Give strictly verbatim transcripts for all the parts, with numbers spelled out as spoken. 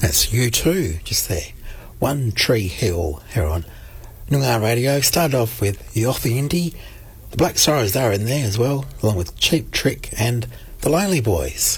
That's you too, just there. One Tree Hill here on Noongar Radio. Started off with Yothy Indy, the Black Sorrows, they were in there as well, along with Cheap Trick and the Lonely Boys.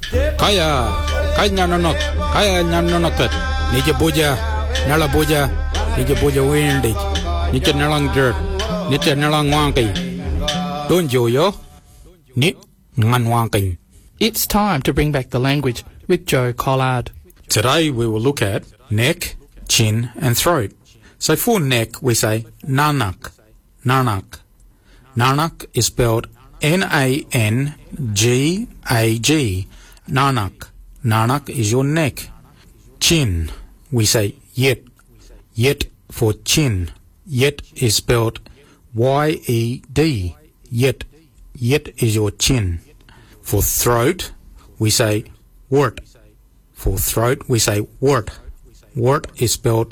Kaya, kaya nanonot, kaya nanonotat, nija buja, nala buja, nija buja windig, nija nalang dirt, nija nalang wanki. Don't you yo? Ni ngan wanking. It's time to bring back the language with Joe Collard. Today we will look at neck, chin and throat. So for neck we say nanak, nanak. Nanak is spelled N A N G A G. Nanak. Nanak is your neck. Chin, we say yet. Yet for chin. Yet is spelled Y E D. Yet. Yet is your chin. For throat, we say wort. For throat, we say wort. Wort is spelled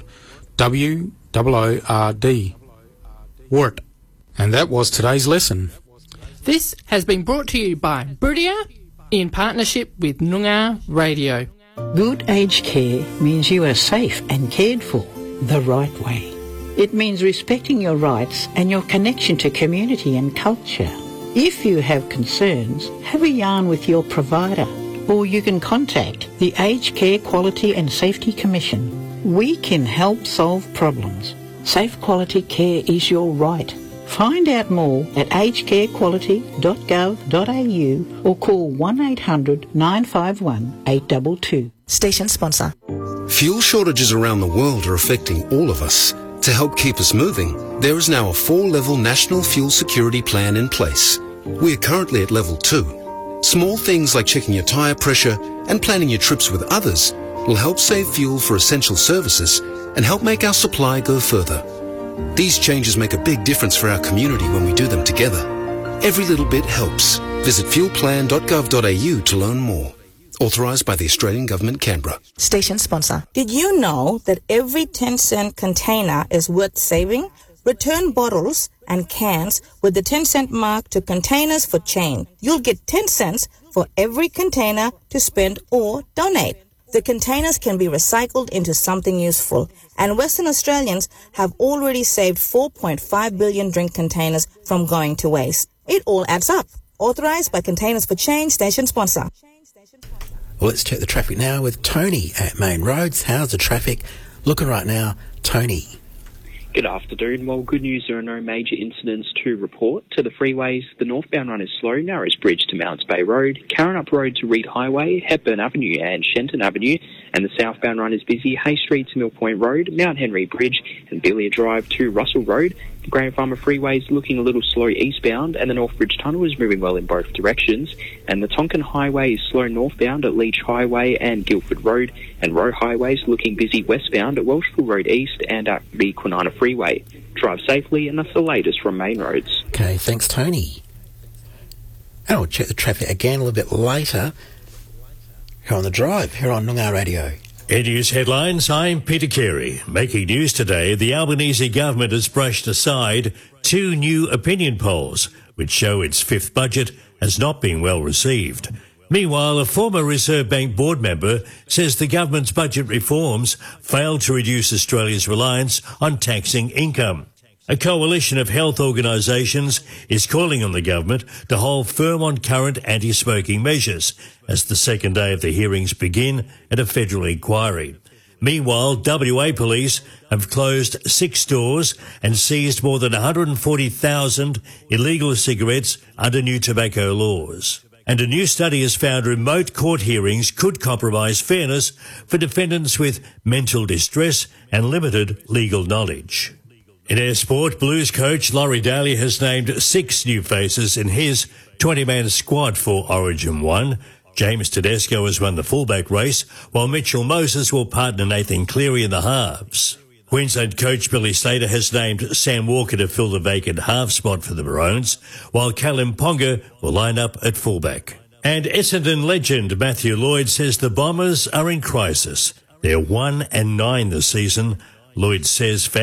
W O O R D. Wort. And that was today's lesson. This has been brought to you by Bridia in partnership with Noongar Radio. Good aged care means you are safe and cared for the right way. It means respecting your rights and your connection to community and culture. If you have concerns, have a yarn with your provider, or you can contact the Aged Care Quality and Safety Commission. We can help solve problems. Safe quality care is your right. Find out more at aged care quality dot gov dot a u or call one eight hundred nine five one eight two two. Station sponsor. Fuel shortages around the world are affecting all of us. To help keep us moving, there is now a four-level national fuel security plan in place. We are currently at level two. Small things like checking your tyre pressure and planning your trips with others will help save fuel for essential services and help make our supply go further. These changes make a big difference for our community when we do them together. Every little bit helps. Visit fuel plan dot gov dot a u to learn more. Authorised by the Australian Government, Canberra. Station sponsor. Did you know that every ten cent container is worth saving? Return bottles and cans with the ten cent mark to Containers for Change. You'll get ten cents for every container to spend or donate. The containers can be recycled into something useful, and Western Australians have already saved four point five billion drink containers from going to waste. It all adds up. Authorised by Containers for Change, station sponsor. Well, let's check the traffic now with Tony at Main Roads. How's the traffic looking right now, Tony? Good afternoon. Well, good news, there are no major incidents to report. To the freeways, the northbound run is slow, Narrows Bridge to Mounts Bay Road, Karrinyup Road to Reed Highway, Hepburn Avenue and Shenton Avenue, and the southbound run is busy, Hay Street to Mill Point Road, Mount Henry Bridge and Billiard Drive to Russell Road. The Graham Farmer Freeway is looking a little slow eastbound, and the North Bridge Tunnel is moving well in both directions, and the Tonkin Highway is slow northbound at Leach Highway and Guildford Road, and Roe Highway is looking busy westbound at Welshpool Road East and at the Kwinana Freeway. Drive safely, and that's the latest from Main Roads. Okay, thanks, Tony. And we'll check the traffic again a little bit later here on The Drive, here on Noongar Radio. In news headlines, I'm Peter Carey. Making news today, the Albanese government has brushed aside two new opinion polls, which show its fifth budget has not been well received. Meanwhile, a former Reserve Bank board member says the government's budget reforms failed to reduce Australia's reliance on taxing income. A coalition of health organisations is calling on the government to hold firm on current anti-smoking measures as the second day of the hearings begin at a federal inquiry. Meanwhile, W A police have closed six stores and seized more than one hundred forty thousand illegal cigarettes under new tobacco laws. And a new study has found remote court hearings could compromise fairness for defendants with mental distress and limited legal knowledge. In air sport, Blues coach Laurie Daly has named six new faces in his twenty-man squad for Origin one. James Tedesco has won the fullback race, while Mitchell Moses will partner Nathan Cleary in the halves. Queensland coach Billy Slater has named Sam Walker to fill the vacant half spot for the Maroons, while Callum Ponga will line up at fullback. And Essendon legend Matthew Lloyd says the Bombers are in crisis. They're one and nine this season. Lloyd says